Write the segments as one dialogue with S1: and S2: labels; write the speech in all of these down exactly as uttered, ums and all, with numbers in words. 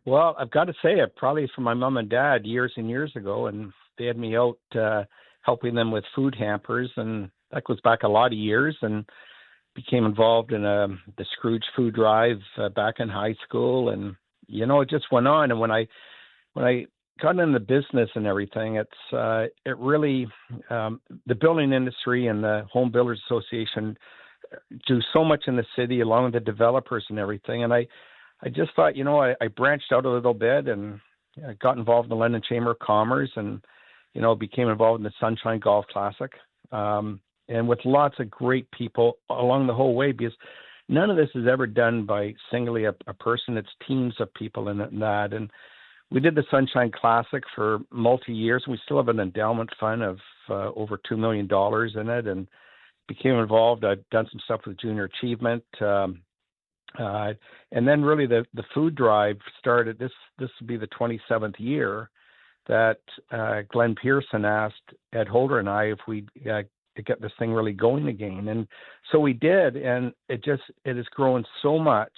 S1: Well, I've got to say it probably from my mom and dad years and years ago, and they had me out uh, helping them with food hampers, and that goes back a lot of years, and became involved in uh, the Scrooge food drive uh, back in high school, and you know it just went on. And when I when I got into the business and everything, it's uh, it really um, the building industry and the Home Builders Association do so much in the city, along with the developers and everything, and I. I just thought, you know, I, I branched out a little bit and I got involved in the London Chamber of Commerce and, you know, became involved in the Sunshine Golf Classic, um, and with lots of great people along the whole way, because none of this is ever done by singly a, a person. It's teams of people in, in that. And we did the Sunshine Classic for multi-years. We still have an endowment fund of uh, over two million dollars in it, and became involved. I've done some stuff with Junior Achievement. Um, Uh, and then really the, the food drive started, this, this would be the twenty-seventh year that uh, Glenn Pearson asked Ed Holder and I if we'd uh, get this thing really going again. And so we did, and it just, it has grown so much.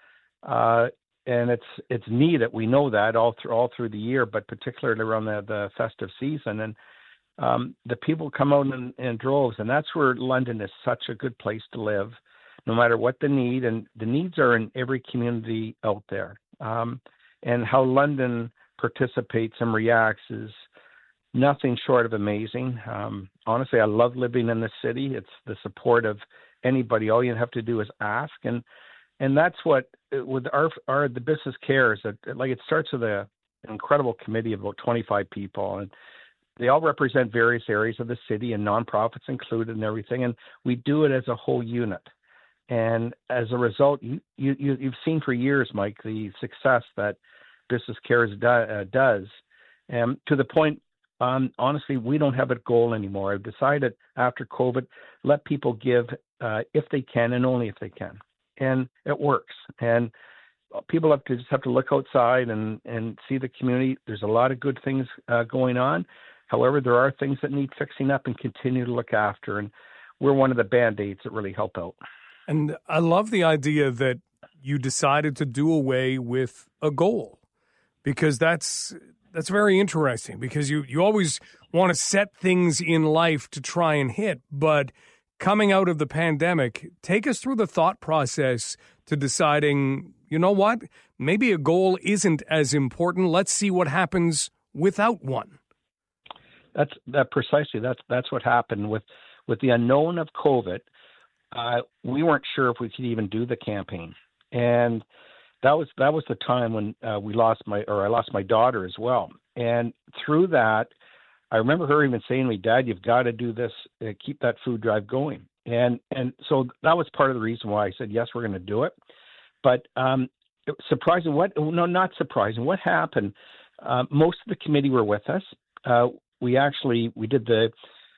S1: Uh, and it's, it's neat that we know that all through, all through the year, but particularly around the, the festive season. And um, the people come out in, in droves, and that's where London is such a good place to live, no matter what the need, and the needs are in every community out there. Um, and how London participates and reacts is nothing short of amazing. Um, honestly, I love living in the city. It's the support of anybody. All you have to do is ask. And and that's what, with our, our the Business Cares, that like it starts with a, an incredible committee of about twenty-five people. And they all represent various areas of the city, and nonprofits included and everything. And we do it as a whole unit. And as a result, you, you, you've seen for years, Mike, the success that Business Cares do, uh, does. And to the point, um, honestly, we don't have a goal anymore. I've decided after COVID, let people give uh, if they can, and only if they can. And it works. And people have to just have to look outside and, and see the community. There's a lot of good things uh, going on. However, there are things that need fixing up and continue to look after. And we're one of the Band-Aids that really help out.
S2: And I love the idea that you decided to do away with a goal, because that's that's very interesting, because you, you always want to set things in life to try and hit. But coming out of the pandemic, take us through the thought process to deciding, you know what, maybe a goal isn't as important. Let's see what happens without one.
S1: That's that precisely. That's that's what happened with with the unknown of COVID. Uh, we weren't sure if we could even do the campaign, and that was that was the time when uh, we lost my or I lost my daughter as well. And through that, I remember her even saying to me, "Dad, you've got to do this. Uh, keep that food drive going." And and so that was part of the reason why I said yes, we're going to do it. But um, it surprising, what no, not surprising. What happened? Uh, most of the committee were with us. Uh, we actually we did the.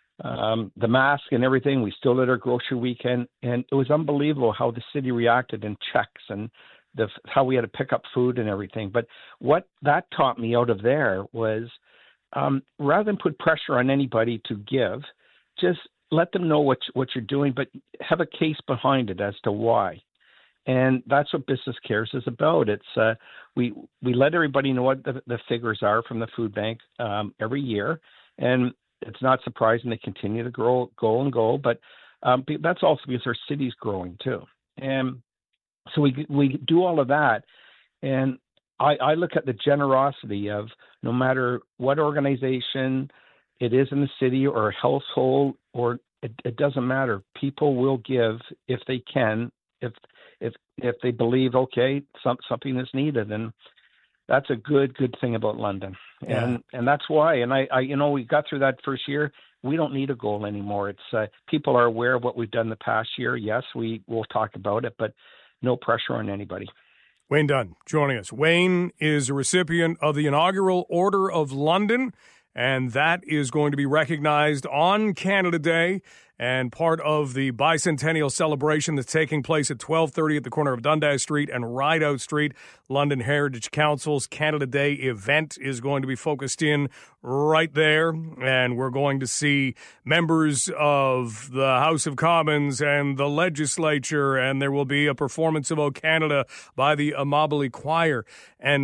S1: Um, the mask and everything. We still did our grocery weekend, and it was unbelievable how the city reacted in checks and the how we had to pick up food and everything. But what that taught me out of there was um, rather than put pressure on anybody to give, just let them know what what you're doing, but have a case behind it as to why. And that's what Business Cares is about. It's uh, we we let everybody know what the, the figures are from the food bank um, every year, and it's not surprising they continue to grow, go and go, but um, that's also because our city's growing too. And so we we do all of that, and I, I look at the generosity of no matter what organization it is in the city or a household, or it, it doesn't matter. People will give if they can, if if if they believe okay, some, something is needed, and that's a good, good thing about London. And yeah. and that's why. And I, I, you know, we got through that first year. We don't need a goal anymore. It's uh, people are aware of what we've done the past year. Yes, we will talk about it, but no pressure on anybody.
S2: Wayne Dunn joining us. Wayne is a recipient of the inaugural Order of London, and that is going to be recognized on Canada Day and part of the bicentennial celebration that's taking place at twelve thirty at the corner of Dundas Street and Rideout Street. London Heritage Council's Canada Day event is going to be focused in right there, and we're going to see members of the House of Commons and the legislature, and there will be a performance of O Canada by the Amabile Choir. And